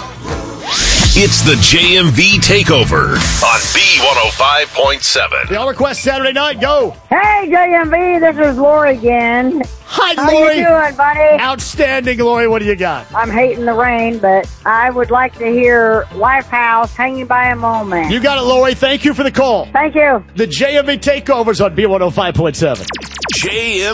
It's the JMV Takeover on B105.7. The All Request Saturday night, go. Hey, JMV, this is Lori again. Hi, How Lori. you doing, buddy? Outstanding, Lori. What do you got? I'm hating the rain, but I would like to hear Lifehouse, Hanging by a Moment. You got it, Lori. Thank you for the call. Thank you. The JMV Takeovers on B105.7. JM